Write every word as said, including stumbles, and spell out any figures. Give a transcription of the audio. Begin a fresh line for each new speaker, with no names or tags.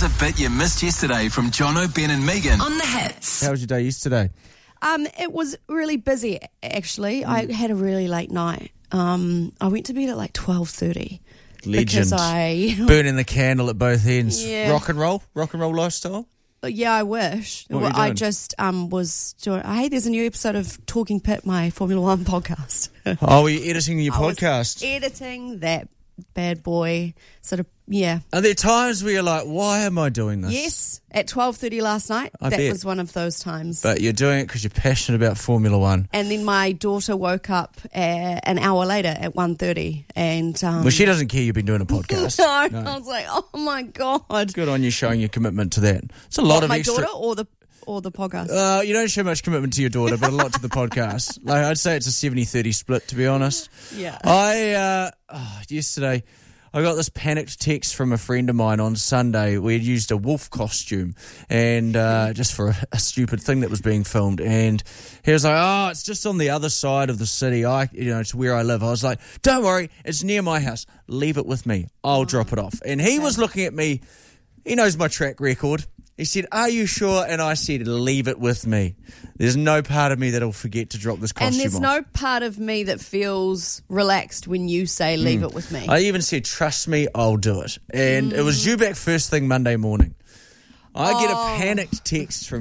a bit you missed yesterday from Jono, Ben and Megan on The Hits.
How was your day yesterday?
Um, it was really busy, actually. Mm. I had a really late night. Um, I went to bed at like twelve thirty.
Legend.
Because I...
Burning the candle at both ends.
Yeah.
Rock and roll? Rock and roll lifestyle?
Yeah, I wish.
What
well,
were you
I
doing?
just um, was doing... Hey, there's a new episode of Talking Pit, my Formula One podcast.
Oh, were you editing your
I was
podcast?
editing that bad boy sort of... Yeah.
Are there times where you're like, why am I doing this?
Yes, at twelve thirty last night.
I
that
bet.
was one of those times.
But you're doing it because you're passionate about Formula One.
And then my daughter woke up uh, an hour later at one thirty. And, um,
Well, she doesn't care you've been doing a podcast.
no, I was like, oh my God.
Good on you showing your commitment to that. It's a lot
What,
of
my
extra...
daughter or the or the podcast?
Uh, you don't show much commitment to your daughter, but a lot to the podcast. Like, I'd say it's a seventy thirty split, to be honest.
Yeah.
I, uh, oh, yesterday, I got this panicked text from a friend of mine on Sunday. We had used a wolf costume and uh, just for a, a stupid thing that was being filmed. And he was like, oh, it's just on the other side of the city. I, you know, it's where I live. I was like, don't worry, it's near my house. Leave it with me. I'll oh. drop it off. And he was looking at me. He knows my track record. He said, are you sure? And I said, leave it with me. There's no part of me that'll forget to drop this costume
And there's
off.
no part of me that feels relaxed when you say, leave
Mm.
it with me.
I even said, trust me, I'll do it. And
Mm.
it was due back first thing Monday morning. I get a
Oh.
panicked text from